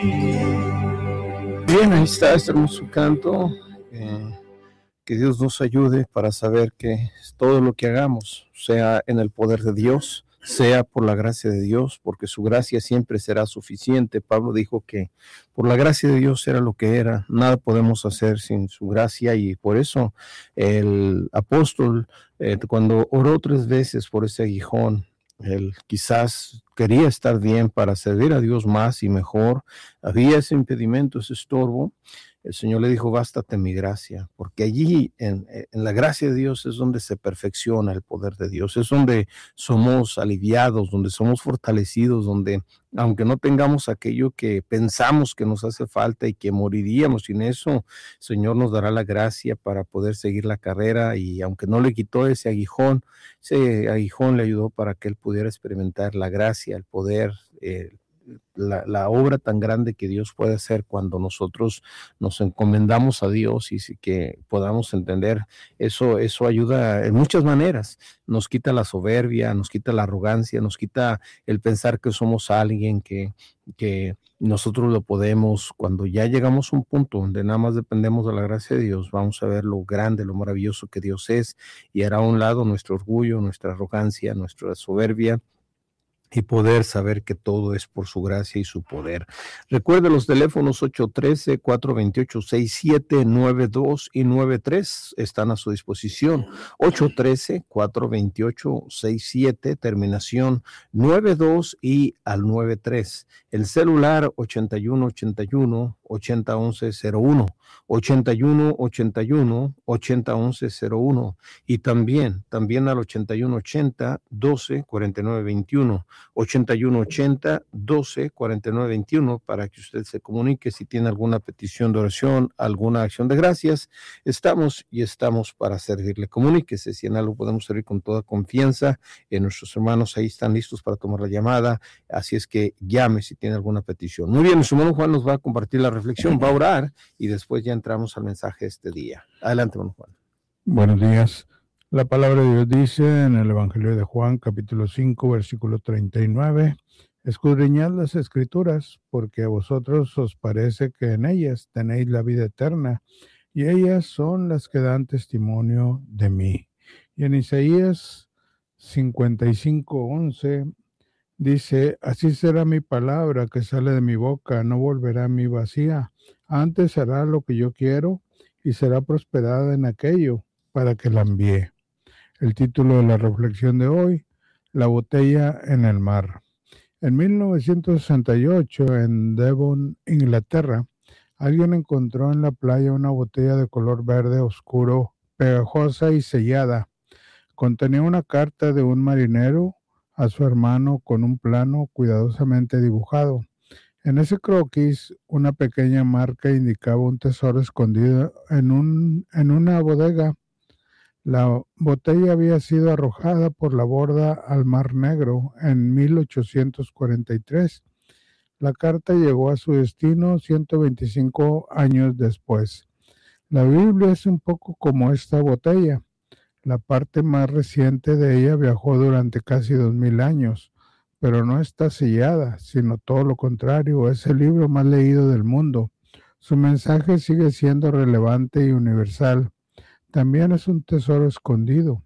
Bien, ahí está este hermoso canto. Que Dios nos ayude para saber que todo lo que hagamos sea en el poder de Dios, sea por la gracia de Dios, porque su gracia siempre será suficiente. Pablo dijo que por la gracia de Dios era lo que era, nada podemos hacer sin su gracia, y por eso el apóstol, cuando oró 3 veces por ese aguijón, él quizás quería estar bien para servir a Dios más y mejor, había ese impedimento, ese estorbo. El Señor le dijo, bástate mi gracia, porque allí en la gracia de Dios es donde se perfecciona el poder de Dios, es donde somos aliviados, donde somos fortalecidos, donde aunque no tengamos aquello que pensamos que nos hace falta y que moriríamos sin eso, el Señor nos dará la gracia para poder seguir la carrera, y aunque no le quitó ese aguijón le ayudó para que él pudiera experimentar la gracia, el poder, la obra tan grande que Dios puede hacer cuando nosotros nos encomendamos a Dios, y sí que podamos entender eso ayuda en muchas maneras. Nos quita la soberbia, nos quita la arrogancia, nos quita el pensar que somos alguien, que nosotros lo podemos. Cuando ya llegamos a un punto donde nada más dependemos de la gracia de Dios, vamos a ver lo grande, lo maravilloso que Dios es, y hará a un lado nuestro orgullo, nuestra arrogancia, nuestra soberbia, y poder saber que todo es por su gracia y su poder. Recuerde los teléfonos 813-428-6792 y 93 están a su disposición. 813-428-67, terminación 92 y al 93. El celular 8181-801101, 8181-801101, y también al 8180-124921. 8180-124921 para que usted se comunique si tiene alguna petición de oración, alguna acción de gracias. Estamos para servirle. Comuníquese si en algo podemos servir con toda confianza. Nuestros hermanos ahí están listos para tomar la llamada, así es que llame si tiene alguna petición. Muy bien, nuestro hermano Juan nos va a compartir la reflexión, va a orar y después ya entramos al mensaje de este día. Adelante, hermano Juan. Buenos días. La palabra de Dios dice en el Evangelio de Juan, capítulo 5, versículo 39, escudriñad las Escrituras, porque a vosotros os parece que en ellas tenéis la vida eterna, y ellas son las que dan testimonio de mí. Y en Isaías 55:11 dice, así será mi palabra que sale de mi boca, no volverá a mí vacía, antes hará lo que yo quiero, y será prosperada en aquello para que la envíe. El título de la reflexión de hoy, La botella en el mar. En 1968, en Devon, Inglaterra, alguien encontró en la playa una botella de color verde oscuro, pegajosa y sellada. Contenía una carta de un marinero a su hermano con un plano cuidadosamente dibujado. En ese croquis, una pequeña marca indicaba un tesoro escondido en una bodega. La botella había sido arrojada por la borda al Mar Negro en 1843. La carta llegó a su destino 125 años después. La Biblia es un poco como esta botella. La parte más reciente de ella viajó durante casi 2000 años, pero no está sellada, sino todo lo contrario, es el libro más leído del mundo. Su mensaje sigue siendo relevante y universal. También es un tesoro escondido.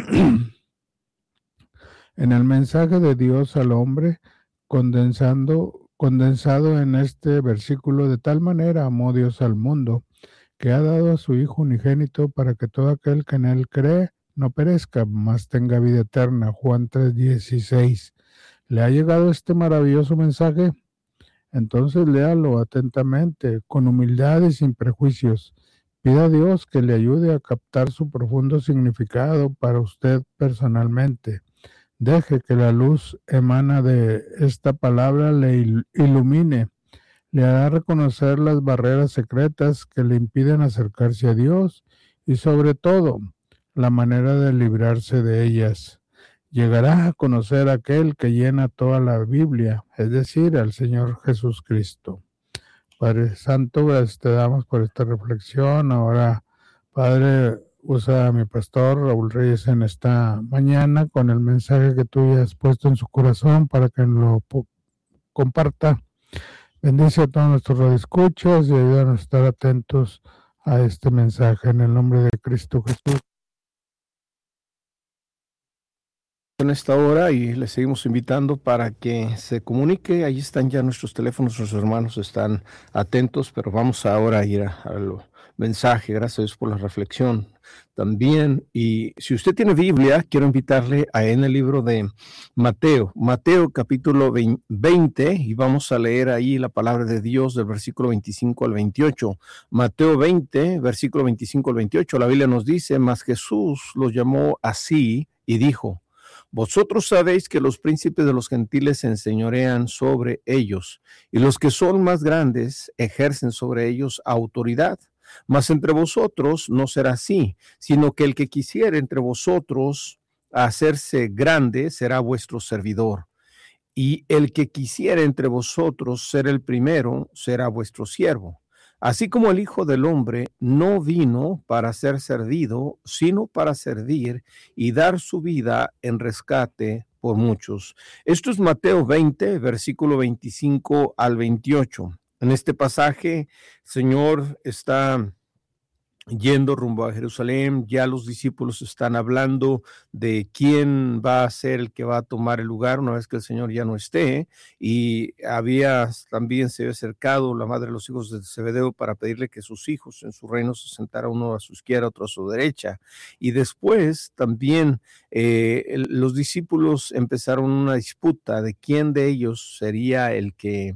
En el mensaje de Dios al hombre, condensado en este versículo, de tal manera amó Dios al mundo, que ha dado a su Hijo unigénito para que todo aquel que en él cree no perezca, mas tenga vida eterna. Juan 3:16. ¿Le ha llegado este maravilloso mensaje? Entonces léalo atentamente, con humildad y sin prejuicios. Pida a Dios que le ayude a captar su profundo significado para usted personalmente. Deje que la luz emana de esta palabra le ilumine. Le hará reconocer las barreras secretas que le impiden acercarse a Dios y, sobre todo, la manera de librarse de ellas. Llegará a conocer a aquel que llena toda la Biblia, es decir, al Señor Jesucristo. Padre Santo, gracias te damos por esta reflexión. Ahora, Padre, usa a mi pastor Raúl Reyes en esta mañana con el mensaje que tú ya has puesto en su corazón para que lo comparta. Bendice a todos nuestros radioescuchas y ayúdanos a estar atentos a este mensaje en el nombre de Cristo Jesús. En esta hora y les seguimos invitando para que se comunique. Ahí están ya nuestros teléfonos, nuestros hermanos están atentos, pero vamos ahora a ir al mensaje. Gracias a Dios por la reflexión también. Y si usted tiene Biblia, quiero invitarle en el libro de Mateo capítulo 20, y vamos a leer ahí la palabra de Dios del versículo 25 al 28. Mateo 20, versículo 25 al 28, la Biblia nos dice: mas Jesús los llamó así y dijo: vosotros sabéis que los príncipes de los gentiles se enseñorean sobre ellos, y los que son más grandes ejercen sobre ellos autoridad. Mas entre vosotros no será así, sino que el que quisiere entre vosotros hacerse grande será vuestro servidor. Y el que quisiere entre vosotros ser el primero será vuestro siervo. Así como el Hijo del Hombre no vino para ser servido, sino para servir y dar su vida en rescate por muchos. Esto es Mateo 20, versículo 25 al 28. En este pasaje, el Señor está yendo rumbo a Jerusalén. Ya los discípulos están hablando de quién va a ser el que va a tomar el lugar una vez que el Señor ya no esté, y también se había acercado la madre de los hijos de Zebedeo para pedirle que sus hijos en su reino se sentara uno a su izquierda, otro a su derecha. Y después también los discípulos empezaron una disputa de quién de ellos sería el que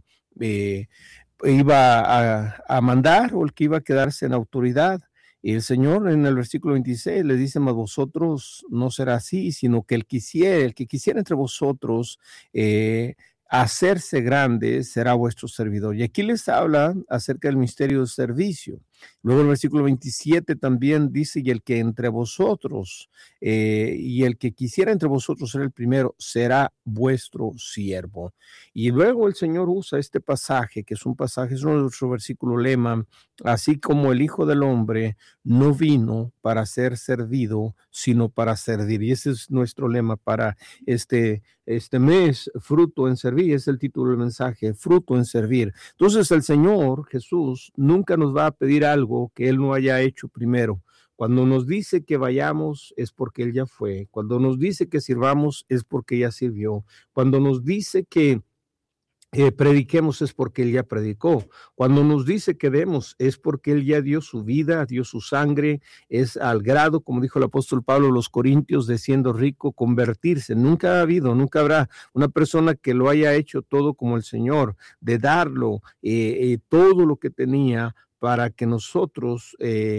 iba a mandar o el que iba a quedarse en autoridad. Y el Señor en el versículo 26 les dice: mas vosotros no será así, sino que el que quisiera entre vosotros hacerse grande será vuestro servidor. Y aquí les habla acerca del misterio del servicio. Luego el versículo 27 también dice: y el que entre vosotros, y el que quisiera entre vosotros ser el primero, será vuestro siervo. Y luego el Señor usa este pasaje, que es un pasaje, es nuestro versículo lema: así como el Hijo del Hombre no vino para ser servido, sino para servir. Y ese es nuestro lema para este mes, fruto en servir, es el título del mensaje, fruto en servir. Entonces el Señor Jesús nunca nos va a pedir algo que Él no haya hecho primero. Cuando nos dice que vayamos es porque Él ya fue. Cuando nos dice que sirvamos es porque ya sirvió. Cuando nos dice que prediquemos es porque Él ya predicó. Cuando nos dice que demos es porque Él ya dio su vida, dio su sangre. Es al grado, como dijo el apóstol Pablo a los Corintios, de siendo rico convertirse. Nunca ha habido, nunca habrá una persona que lo haya hecho todo como el Señor, de darlo todo lo que tenía para que nosotros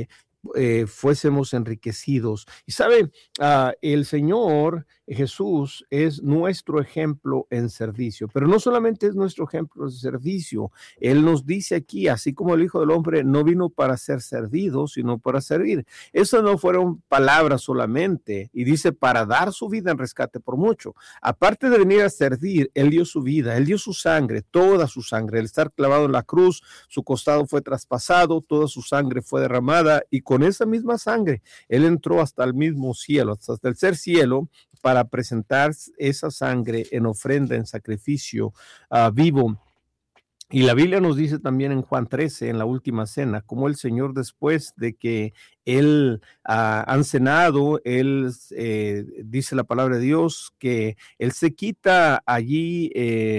fuésemos enriquecidos. Y sabe, el Señor Jesús es nuestro ejemplo en servicio, pero no solamente es nuestro ejemplo en servicio. Él nos dice aquí: así como el Hijo del Hombre no vino para ser servido, sino para servir. Eso no fueron palabras solamente, y dice: para dar su vida en rescate por mucho. Aparte de venir a servir, Él dio su vida, Él dio su sangre, toda su sangre. Al estar clavado en la cruz, su costado fue traspasado, toda su sangre fue derramada, y con esa misma sangre Él entró hasta el mismo cielo, hasta el tercer cielo, para presentar esa sangre en ofrenda, en sacrificio vivo. Y la Biblia nos dice también en Juan 13, en la última cena, como el Señor, después de que Él han cenado, Él dice la palabra de Dios que Él se quita allí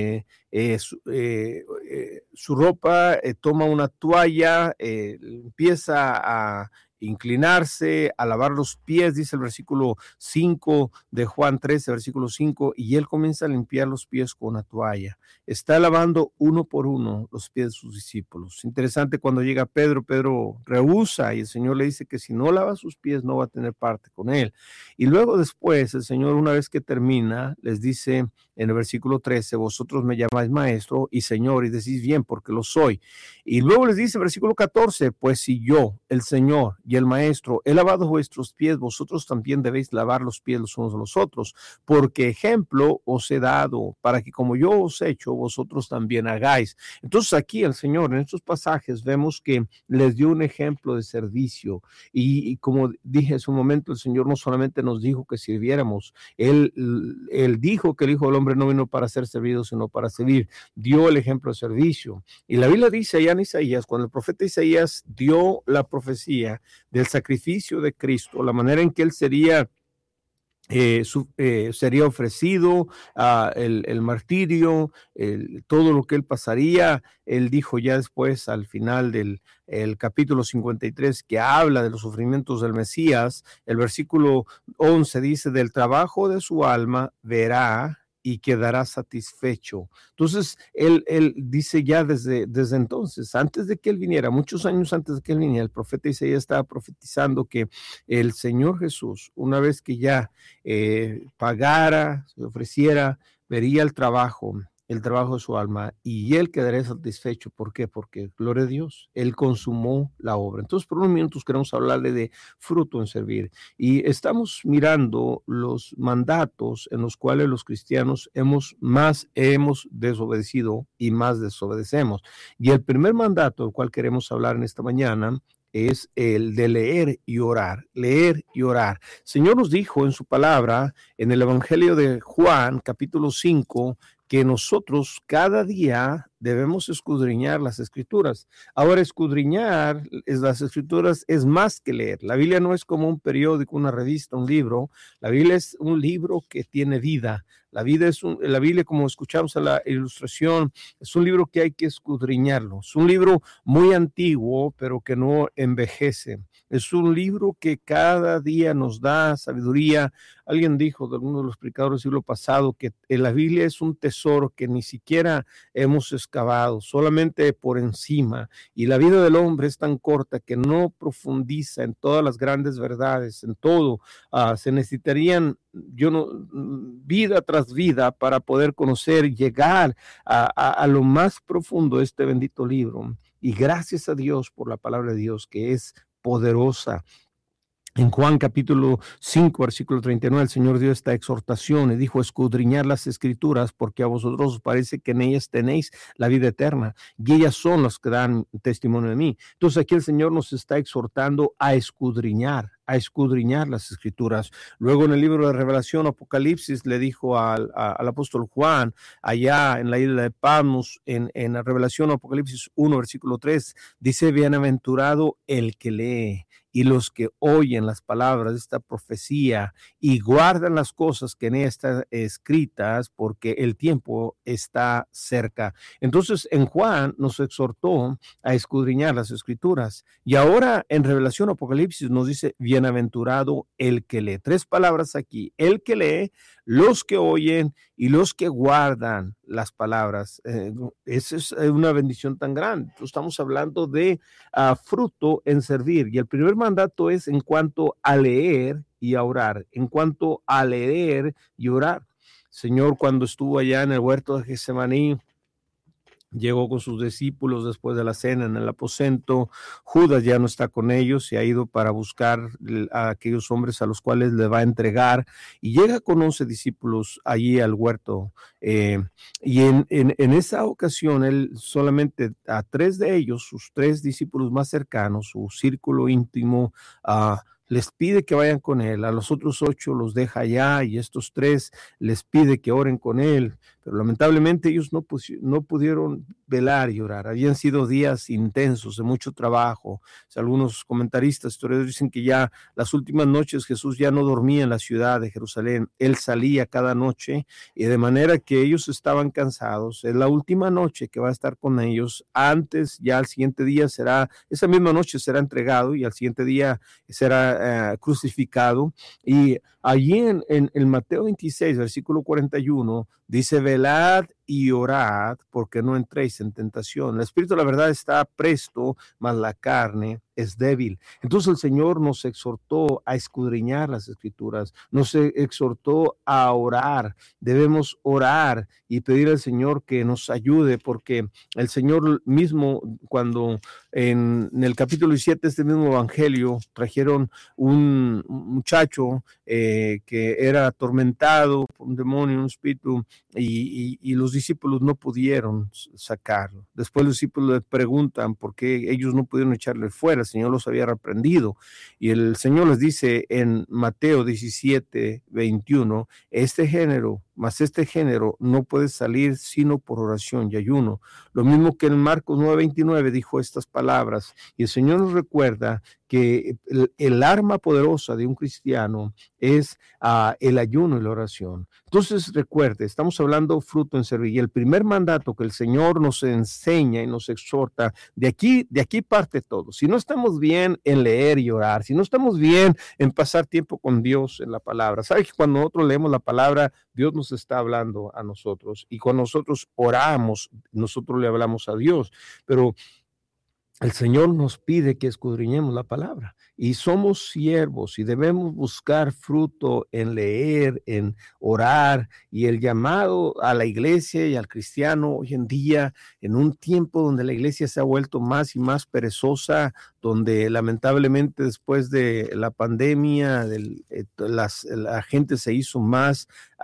su ropa, toma una toalla, empieza a inclinarse, a lavar los pies, dice el versículo 5 de Juan 13, versículo 5, y Él comienza a limpiar los pies con una toalla. Está lavando uno por uno los pies de sus discípulos. Interesante, cuando llega Pedro rehúsa, y el Señor le dice que si no lava sus pies no va a tener parte con Él. Y luego después el Señor, una vez que termina, les dice en el versículo 13: vosotros me llamáis maestro y Señor, y decís bien, porque lo soy. Y luego les dice, versículo 14: pues si yo, el Señor y el Maestro, he lavado vuestros pies, vosotros también debéis lavar los pies los unos de los otros, porque ejemplo os he dado, para que como yo os he hecho, vosotros también hagáis. Entonces aquí el Señor, en estos pasajes, vemos que les dio un ejemplo de servicio, y como dije hace un momento, el Señor no solamente nos dijo que sirviéramos, Él dijo que el Hijo del Hombre hombre no vino para ser servido, sino para servir. Dio el ejemplo de servicio. Y la Biblia dice allá en Isaías, cuando el profeta Isaías dio la profecía del sacrificio de Cristo, la manera en que él sería sería ofrecido el martirio, todo lo que él pasaría. Él dijo ya después al final del el capítulo 53 que habla de los sufrimientos del Mesías, el versículo 11 dice: del trabajo de su alma verá y quedará satisfecho. Entonces, él dice ya desde entonces, antes de que él viniera, muchos años antes de que él viniera, el profeta Isaías estaba profetizando que el Señor Jesús, una vez que ya pagara, se ofreciera, vería el trabajo de su alma y él quedaría satisfecho. ¿Por qué? Porque, gloria a Dios, él consumó la obra. Entonces, por unos minutos queremos hablarle de fruto en servir. Y estamos mirando los mandatos en los cuales los cristianos hemos desobedecido y más desobedecemos. Y el primer mandato del cual queremos hablar en esta mañana es el de leer y orar, leer y orar. El Señor nos dijo en su palabra, en el Evangelio de Juan, capítulo 5, que nosotros cada día debemos escudriñar las Escrituras. Ahora, escudriñar las Escrituras es más que leer. La Biblia no es como un periódico, una revista, un libro. La Biblia es un libro que tiene vida. La Biblia, como escuchamos en la ilustración, es un libro que hay que escudriñarlo. Es un libro muy antiguo, pero que no envejece. Es un libro que cada día nos da sabiduría. Alguien dijo de alguno de los predicadores del siglo pasado que la Biblia es un tesoro que ni siquiera hemos excavado, solamente por encima. Y la vida del hombre es tan corta que no profundiza en todas las grandes verdades, en todo. Se necesitarían vida tras vida para poder conocer y llegar a lo más profundo de este bendito libro. Y gracias a Dios por la palabra de Dios, que es poderosa. En Juan capítulo 5, versículo 39, el Señor dio esta exhortación y dijo: escudriñar las Escrituras, porque a vosotros os parece que en ellas tenéis la vida eterna, y ellas son las que dan testimonio de mí. Entonces aquí el Señor nos está exhortando a escudriñar las Escrituras. Luego en el libro de Revelación, Apocalipsis, le dijo al apóstol Juan, allá en la isla de Patmos, en la Revelación, Apocalipsis 1, versículo 3, dice: bienaventurado el que lee y los que oyen las palabras de esta profecía y guardan las cosas que en ella están escritas, porque el tiempo está cerca. Entonces, en Juan nos exhortó a escudriñar las Escrituras. Y ahora en Revelación, Apocalipsis, nos dice: bienaventurado el que lee. 3 palabras aquí: el que lee, los que oyen y los que guardan las palabras. Esa es una bendición tan grande. Estamos hablando de fruto en servir. Y el primer mandato es en cuanto a leer y a orar. En cuanto a leer y orar. Señor, cuando estuvo allá en el huerto de Getsemaní, llegó con sus discípulos después de la cena en el aposento. Judas ya no está con ellos, se ha ido para buscar a aquellos hombres a los cuales le va a entregar, y llega con 11 discípulos allí al huerto. Y en esa ocasión, él solamente a 3 de ellos, sus 3 discípulos más cercanos, su círculo íntimo, les pide que vayan con él. A los otros 8 los deja allá, y estos 3 les pide que oren con él. Pero lamentablemente ellos no pudieron velar y orar. Habían sido días intensos de mucho trabajo. O sea, algunos comentaristas, historiadores, dicen que ya las últimas noches Jesús ya no dormía en la ciudad de Jerusalén. Él salía cada noche, y de manera que ellos estaban cansados. Es la última noche que va a estar con ellos. Antes, ya al siguiente día esa misma noche será entregado, y al siguiente día será crucificado. Y allí en Mateo 26, versículo 41, dice: velad y orad, porque no entréis en tentación. El espíritu, la verdad, está presto, mas la carne es débil. Entonces el Señor nos exhortó a escudriñar las Escrituras, nos exhortó a orar. Debemos orar y pedir al Señor que nos ayude, porque el Señor mismo, cuando en el capítulo 17 de este mismo evangelio, trajeron un muchacho que era atormentado por un demonio, un espíritu, y los discípulos no pudieron sacarlo. Después los discípulos le preguntan por qué ellos no pudieron echarle fuera. El Señor los había reprendido, y el Señor les dice en Mateo 17, 21, este género mas este género no puede salir sino por oración y ayuno. Lo mismo que en Marcos 9:29 dijo estas palabras, y el Señor nos recuerda que el arma poderosa de un cristiano es el ayuno y la oración. Entonces, recuerde, estamos hablando fruto en servir, y el primer mandato que el Señor nos enseña y nos exhorta, de aquí parte todo. Si no estamos bien en leer y orar, si no estamos bien en pasar tiempo con Dios en la palabra, ¿sabe que cuando nosotros leemos la palabra, Dios nos está hablando a nosotros? Y cuando nosotros oramos, nosotros le hablamos a Dios, pero el Señor nos pide que escudriñemos la palabra, y somos siervos y debemos buscar fruto en leer, en orar, y el llamado a la iglesia y al cristiano hoy en día, en un tiempo donde la iglesia se ha vuelto más y más perezosa, donde lamentablemente después de la pandemia la gente se hizo más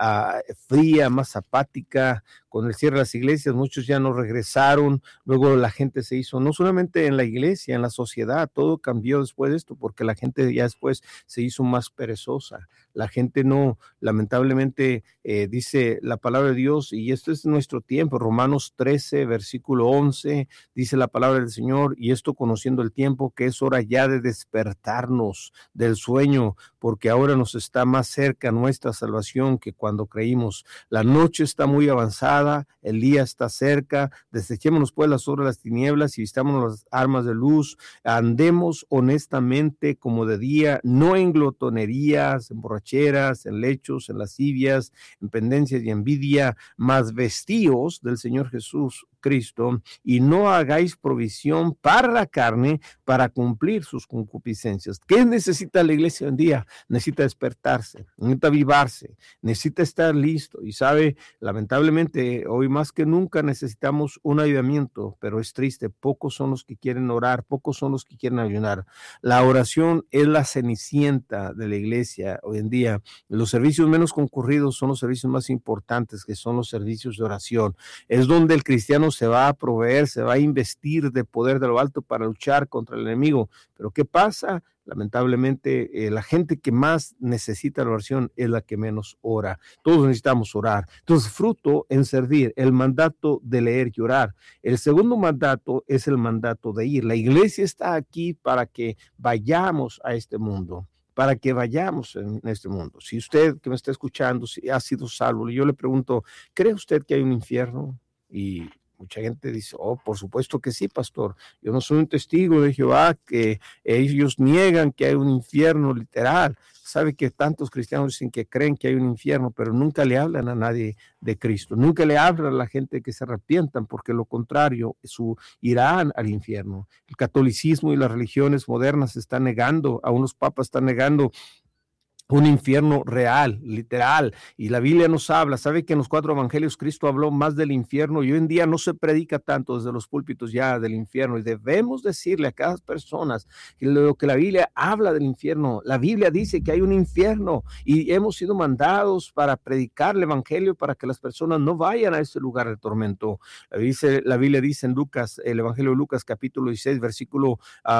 fría, más apática. Con el cierre de las iglesias, muchos ya no regresaron. Luego la gente se hizo, no solamente en la iglesia, en la sociedad, todo cambió después de esto, porque la gente ya después se hizo más perezosa. La gente no, lamentablemente, dice la palabra de Dios, y esto es nuestro tiempo. Romanos 13, versículo 11, dice la palabra del Señor, y esto conociendo el tiempo, que es hora ya de despertarnos del sueño, porque ahora nos está más cerca nuestra salvación que cuando creímos. La noche está muy avanzada, el día está cerca. Desechémonos pues las obras de las tinieblas y vistámonos las armas de luz. Andemos honestamente como de día, no en glotonerías, en borracheras, en lechos, en lascivias, en pendencias y envidia, mas vestíos del Señor Jesús Cristo, y no hagáis provisión para la carne para cumplir sus concupiscencias. ¿Qué necesita la iglesia hoy en día? Necesita despertarse, necesita avivarse, necesita estar listo. Y sabe, lamentablemente, hoy más que nunca necesitamos un avivamiento, pero es triste, pocos son los que quieren orar, pocos son los que quieren ayunar. La oración es la cenicienta de la iglesia hoy en día. Los servicios menos concurridos son los servicios más importantes, que son los servicios de oración. Es donde el cristiano se va a proveer, se va a investir de poder de lo alto para luchar contra el enemigo. Pero ¿qué pasa? Lamentablemente, la gente que más necesita la oración es la que menos ora. Todos necesitamos orar. Entonces, fruto en servir, el mandato de leer y orar. El segundo mandato es el mandato de ir. La iglesia está aquí para que vayamos a este mundo, para que vayamos en este mundo. Si usted que me está escuchando, si ha sido salvo, yo le pregunto, ¿cree usted que hay un infierno? Y mucha gente dice, oh, por supuesto que sí, pastor. Yo no soy un testigo de Jehová, que ellos niegan que hay un infierno literal. Sabe que tantos cristianos dicen que creen que hay un infierno, pero nunca le hablan a nadie de Cristo. Nunca le hablan a la gente que se arrepientan, porque lo contrario, irán al infierno. El catolicismo y las religiones modernas están negando, a unos papas están negando un infierno real, literal, y la Biblia nos habla. Sabe que en los 4 evangelios Cristo habló más del infierno, y hoy en día no se predica tanto desde los púlpitos ya del infierno, y debemos decirle a cada persona que lo que la Biblia habla del infierno. La Biblia dice que hay un infierno, y hemos sido mandados para predicar el evangelio, para que las personas no vayan a ese lugar de tormento. La Biblia dice en Lucas, el evangelio de Lucas capítulo 16, versículo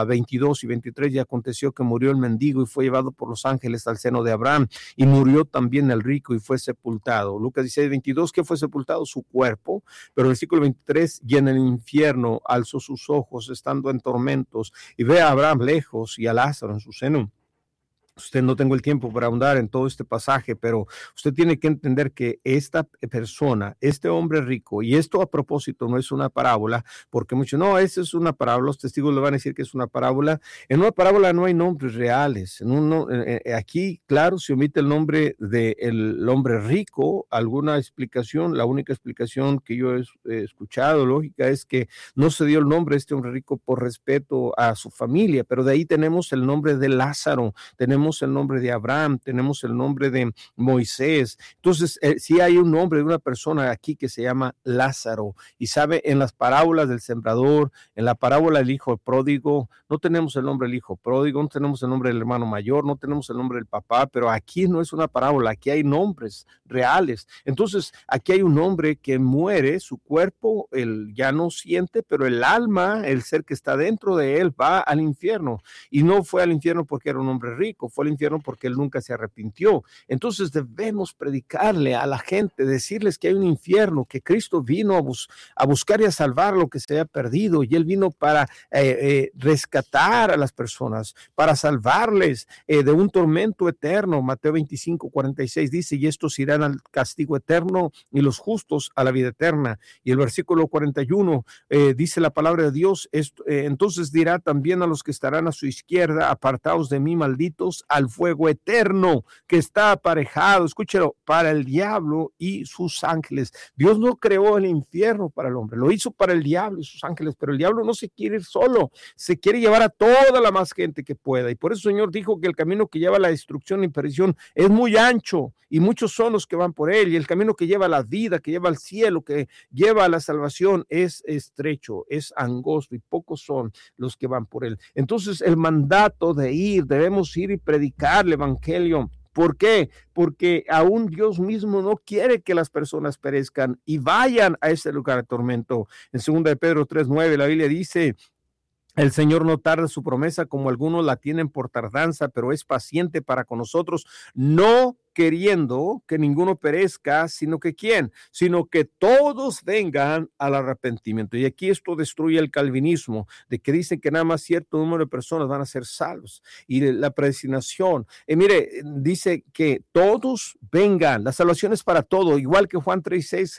22 y 23, y aconteció que murió el mendigo y fue llevado por los ángeles al seno de Abraham, y murió también el rico y fue sepultado. Lucas 16, 22, ¿qué fue sepultado? Su cuerpo. Pero el versículo 23, y en el infierno alzó sus ojos estando en tormentos, y ve a Abraham lejos y a Lázaro en su seno. Usted, no tengo el tiempo para ahondar en todo este pasaje, pero usted tiene que entender que esta persona, este hombre rico, y esto a propósito no es una parábola, porque muchos, no, esa es una parábola, los testigos le van a decir que es una parábola. En una parábola no hay nombres reales. Aquí, claro, se omite el nombre del hombre rico. Alguna explicación, la única explicación que yo he escuchado, lógica, es que no se dio el nombre de este hombre rico por respeto a su familia, pero de ahí tenemos el nombre de Lázaro, tenemos el nombre de Abraham, tenemos el nombre de Moisés. Entonces, sí hay un nombre de una persona aquí que se llama Lázaro. Y sabe, en las parábolas del sembrador, en la parábola del hijo pródigo, no tenemos el nombre del hijo pródigo, no tenemos el nombre del hermano mayor, no tenemos el nombre del papá, pero aquí no es una parábola, aquí hay nombres reales. Entonces, aquí hay un hombre que muere, su cuerpo, él ya no siente, pero el alma, el ser que está dentro de él, va al infierno. Y no fue al infierno porque era un hombre rico, fue al infierno porque él nunca se arrepintió. Entonces debemos predicarle a la gente, decirles que hay un infierno, que Cristo vino a buscar y a salvar lo que se había perdido, y él vino para rescatar a las personas, para salvarles de un tormento eterno. Mateo 25:46 dice, y estos irán al castigo eterno y los justos a la vida eterna. Y el versículo 41 dice la palabra de Dios, entonces dirá también a los que estarán a su izquierda, apartaos de mí, malditos, al fuego eterno que está aparejado, escúchelo, para el diablo y sus ángeles. Dios no creó el infierno para el hombre, lo hizo para el diablo y sus ángeles, pero el diablo no se quiere ir solo, se quiere llevar a toda la más gente que pueda, y por eso el Señor dijo que el camino que lleva a la destrucción y perdición es muy ancho, y muchos son los que van por él, y el camino que lleva a la vida, que lleva al cielo, que lleva a la salvación es estrecho, es angosto, y pocos son los que van por él. Entonces el mandato de ir, debemos ir y predicar el evangelio. ¿Por qué? Porque aún Dios mismo no quiere que las personas perezcan y vayan a ese lugar de tormento. En 2 de Pedro 3:9 la Biblia dice, el Señor no tarda su promesa como algunos la tienen por tardanza, pero es paciente para con nosotros, no queriendo que ninguno perezca, sino que ¿quién? Sino que todos vengan al arrepentimiento. Y aquí esto destruye el calvinismo, de que dicen que nada más cierto número de personas van a ser salvos. Y de la predestinación, mire, dice que todos vengan, la salvación es para todo, igual que Juan 3:6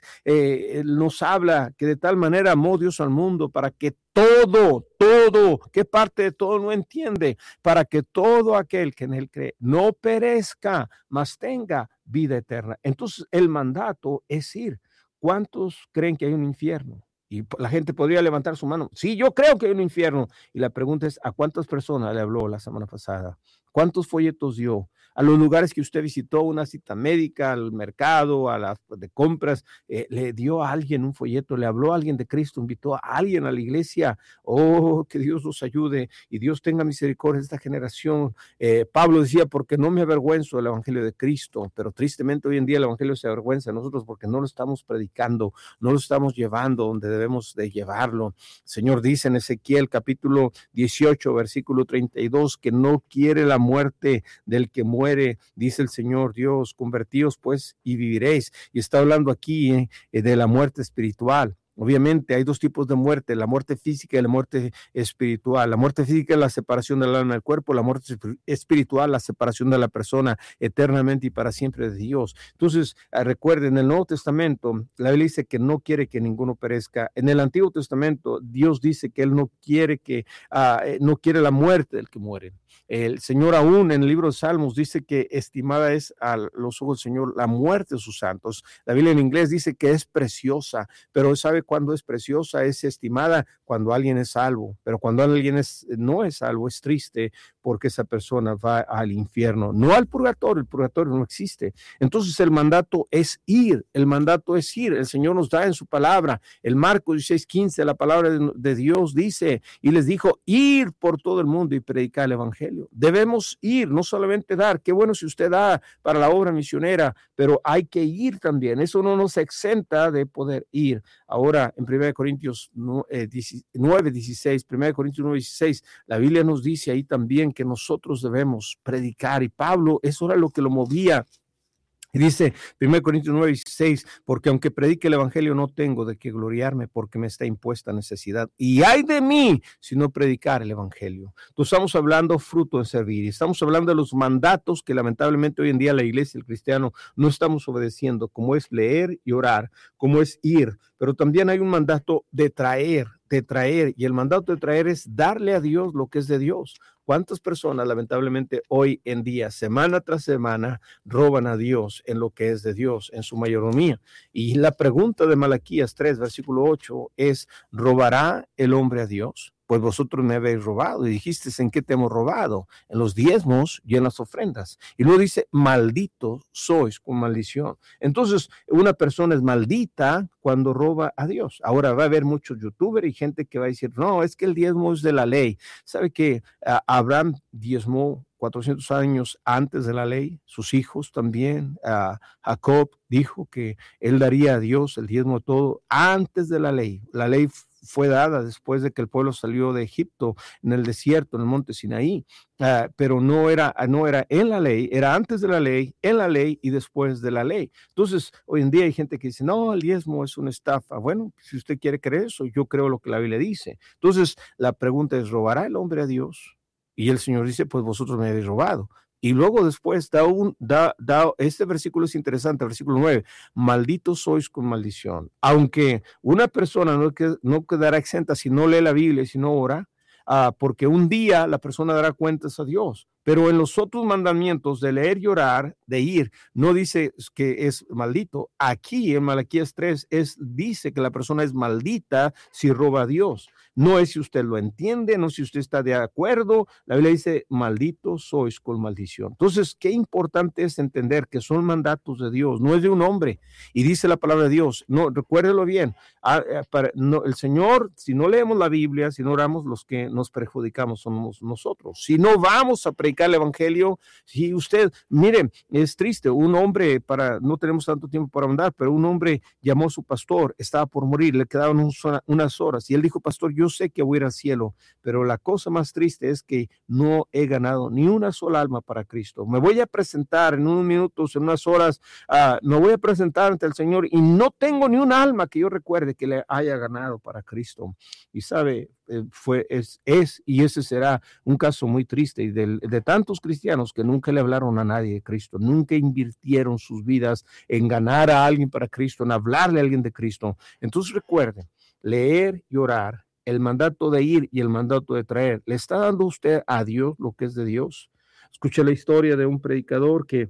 nos habla que de tal manera amó Dios al mundo para que todo, ¿qué parte de todo no entiende? Para que todo aquel que en él cree no perezca, mas tenga vida eterna. Entonces el mandato es ir. ¿Cuántos creen que hay un infierno? Y la gente podría levantar su mano. Sí, yo creo que hay un infierno. Y la pregunta es, ¿a cuántas personas le habló la semana pasada? ¿Cuántos folletos dio? A los lugares que usted visitó, una cita médica, al mercado, a las de compras, le dio a alguien un folleto, le habló a alguien de Cristo, invitó a alguien a la iglesia. Oh, que Dios nos ayude y Dios tenga misericordia de esta generación. Pablo decía, porque no me avergüenzo del evangelio de Cristo, pero tristemente hoy en día el evangelio se avergüenza de nosotros porque no lo estamos predicando, no lo estamos llevando donde debemos de llevarlo. El Señor dice en Ezequiel capítulo 18, versículo 32, que no quiere la muerte del que muere, dice el Señor Dios, convertíos pues y viviréis. Y está hablando aquí de la muerte espiritual. Obviamente hay dos tipos de muerte, la muerte física y la muerte espiritual. La muerte física es la separación del alma del cuerpo, la muerte espiritual, la separación de la persona eternamente y para siempre de Dios. Entonces, recuerden, en el Nuevo Testamento, la Biblia dice que no quiere que ninguno perezca. En el Antiguo Testamento, Dios dice que Él no quiere no quiere la muerte del que muere. El Señor aún en el libro de Salmos dice que estimada es a los ojos del Señor la muerte de sus santos. La Biblia en inglés dice que es preciosa, pero ¿sabe cuándo es preciosa? Es estimada cuando alguien es salvo, pero cuando alguien no es salvo es triste porque esa persona va al infierno, no al purgatorio, el purgatorio no existe. Entonces el mandato es ir, el Señor nos da en su palabra, el Marcos 16:15, la palabra de Dios dice, y les dijo, ir por todo el mundo y predicar el evangelio. Debemos ir, no solamente dar, qué bueno si usted da para la obra misionera, pero hay que ir también, eso no nos exenta de poder ir. Ahora en 1 Corintios 9:16, 1 Corintios 9:16, la Biblia nos dice ahí también que nosotros debemos predicar, y Pablo, eso era lo que lo movía. Y dice 1 Corintios 9:16, porque aunque predique el evangelio no tengo de qué gloriarme porque me está impuesta necesidad. Y ay de mí si no predicar el evangelio. Entonces estamos hablando fruto en servir. Y estamos hablando de los mandatos que lamentablemente hoy en día la iglesia, el cristiano, no estamos obedeciendo, como es leer y orar, como es ir. Pero también hay un mandato de traer, y el mandato de traer es darle a Dios lo que es de Dios. ¿Cuántas personas lamentablemente hoy en día, semana tras semana, roban a Dios en lo que es de Dios, en su mayordomía? Y la pregunta de Malaquías 3, versículo 8 es, ¿robará el hombre a Dios? Pues vosotros me habéis robado. Y dijiste, ¿en qué te hemos robado? En los diezmos y en las ofrendas. Y luego dice, malditos sois con maldición. Entonces, una persona es maldita cuando roba a Dios. Ahora va a haber muchos youtubers y gente que va a decir, no, es que el diezmo es de la ley. ¿Sabe que Abraham diezmó 400 años antes de la ley? Sus hijos también. Jacob dijo que él daría a Dios el diezmo de todo antes de la ley. La ley fue dada después de que el pueblo salió de Egipto en el desierto, en el monte Sinaí, pero no era en la ley, era antes de la ley, en la ley y después de la ley. Entonces, hoy en día hay gente que dice, no, el diezmo es una estafa. Bueno, si usted quiere creer eso, yo creo lo que la Biblia dice. Entonces, la pregunta es, ¿robará el hombre a Dios? Y el Señor dice, pues vosotros me habéis robado. Y luego después este versículo es interesante, versículo 9, malditos sois con maldición. Aunque una persona no quedará exenta si no lee la Biblia y si no ora, porque un día la persona dará cuentas a Dios. Pero en los otros mandamientos de leer y orar, de ir, no dice que es maldito. Aquí en Malaquías 3 dice que la persona es maldita si roba a Dios. No es si usted lo entiende, no es si usted está de acuerdo. La Biblia dice, malditos sois con maldición. Entonces, qué importante es entender que son mandatos de Dios, no es de un hombre. Y dice la palabra de Dios, no, recuérdelo bien, el Señor, si no leemos la Biblia, si no oramos, los que nos perjudicamos somos nosotros. Si no vamos a predicar el evangelio, si usted, miren, es triste, un hombre, no tenemos tanto tiempo para andar, pero un hombre llamó a su pastor, estaba por morir, le quedaban unas horas, y él dijo, pastor, yo sé que voy a ir al cielo, pero la cosa más triste es que no he ganado ni una sola alma para Cristo. Me voy a presentar en unos minutos, en unas horas, me voy a presentar ante el Señor y no tengo ni un alma que yo recuerde que le haya ganado para Cristo. Y sabe, y ese será un caso muy triste y de tantos cristianos que nunca le hablaron a nadie de Cristo, nunca invirtieron sus vidas en ganar a alguien para Cristo, en hablarle a alguien de Cristo. Entonces recuerden, leer y orar, el mandato de ir y el mandato de traer, ¿le está dando usted a Dios lo que es de Dios? Escuché la historia de un predicador que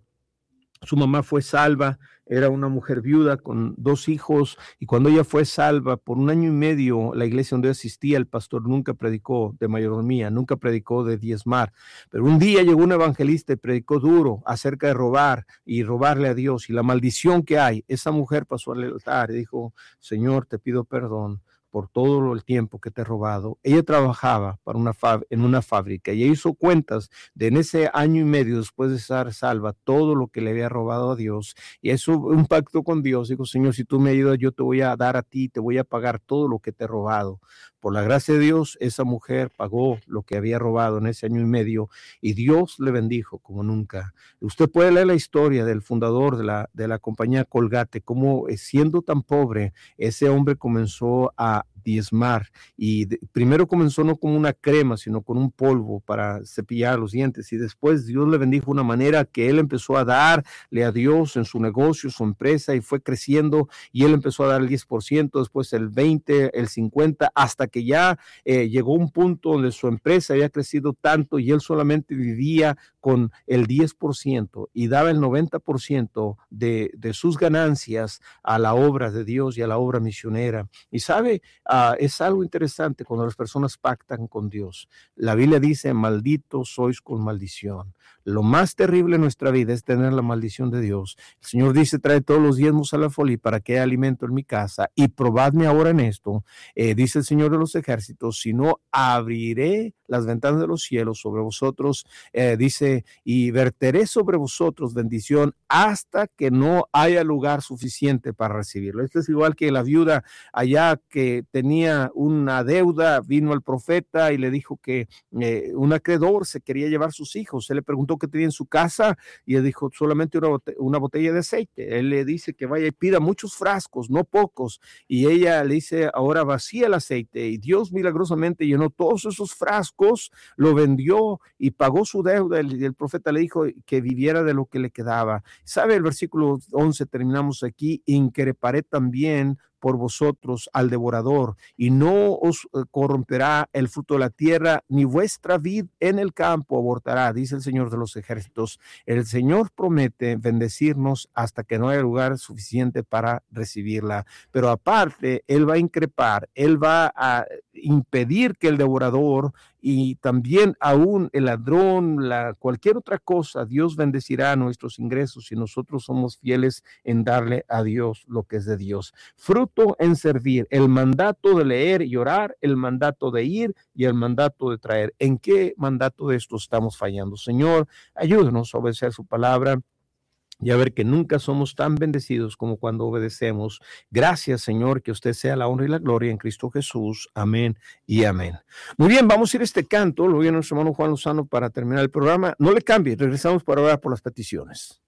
su mamá fue salva, era una mujer viuda con 2 hijos, y cuando ella fue salva, por 1 año y medio, la iglesia donde asistía, el pastor nunca predicó de mayordomía, nunca predicó de diezmar, pero un día llegó un evangelista y predicó duro acerca de robar y robarle a Dios y la maldición que hay. Esa mujer pasó al altar y dijo, Señor, te pido perdón por todo el tiempo que te he robado. Ella trabajaba en una fábrica y ella hizo cuentas de en ese año y medio después de estar salva todo lo que le había robado a Dios, y eso un pacto con Dios. Dijo, Señor, si tú me ayudas, yo te voy a dar a ti, te voy a pagar todo lo que te he robado. Por la gracia de Dios, esa mujer pagó lo que había robado en ese año y medio y Dios le bendijo como nunca. Usted puede leer la historia del fundador de la compañía Colgate, cómo siendo tan pobre, ese hombre comenzó a diezmar y primero comenzó no como una crema, sino con un polvo para cepillar los dientes, y después Dios le bendijo de una manera que él empezó a darle a Dios en su negocio, su empresa, y fue creciendo, y él empezó a dar el 10%, después el 20%, el 50%, hasta que ya llegó un punto donde su empresa había crecido tanto y él solamente vivía con el 10% y daba el 90% de sus ganancias a la obra de Dios y a la obra misionera. Y sabe, es algo interesante cuando las personas pactan con Dios. La Biblia dice, malditos sois con maldición. Lo más terrible en nuestra vida es tener la maldición de Dios. El Señor dice, trae todos los diezmos a la folía para que haya alimento en mi casa, y probadme ahora en esto, dice el Señor de los ejércitos, si no abriré las ventanas de los cielos sobre vosotros, dice, y verteré sobre vosotros bendición hasta que no haya lugar suficiente para recibirlo. Esto es igual que la viuda allá que tenía una deuda, vino al profeta y le dijo que un acreedor se quería llevar sus hijos. Él le preguntó qué tenía en su casa y él dijo solamente una botella de aceite. Él le dice que vaya y pida muchos frascos, no pocos, y ella le dice, ahora vacía el aceite, y Dios milagrosamente llenó todos esos frascos, lo vendió y pagó su deuda. El profeta le dijo que viviera de lo que le quedaba. ¿Sabe? El versículo 11, terminamos aquí, increparé también por vosotros al devorador, y no os corromperá el fruto de la tierra, ni vuestra vid en el campo abortará, dice el Señor de los ejércitos. El Señor promete bendecirnos hasta que no haya lugar suficiente para recibirla, pero aparte, Él va a increpar, Él va a impedir que el devorador y también aún el ladrón, cualquier otra cosa, Dios bendecirá nuestros ingresos si nosotros somos fieles en darle a Dios lo que es de Dios. Fruto en servir, el mandato de leer y orar, el mandato de ir y el mandato de traer. ¿En qué mandato de esto estamos fallando? Señor, ayúdanos a obedecer su palabra. y a ver que nunca somos tan bendecidos como cuando obedecemos. Gracias, Señor, que usted sea la honra y la gloria en Cristo Jesús. Amén y amén. Muy bien, vamos a ir a este canto. Lo viene nuestro hermano Juan Lozano para terminar el programa. No le cambie, regresamos para orar por las peticiones.